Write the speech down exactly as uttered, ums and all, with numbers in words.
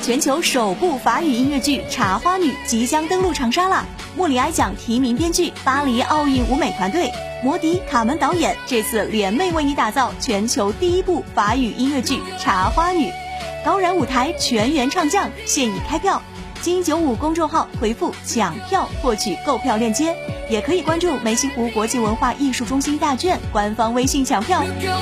全球首部法语音乐剧《茶花女》即将登陆长沙啦！莫里埃奖提名编剧，巴黎奥运舞美团队，摩迪、卡门导演，这次联袂为你打造全球第一部法语音乐剧《茶花女》，高燃舞台全员唱将，现已开票。金九五公众号回复抢票获取购票链接，也可以关注梅溪湖国际文化艺术中心大卷官方微信抢票。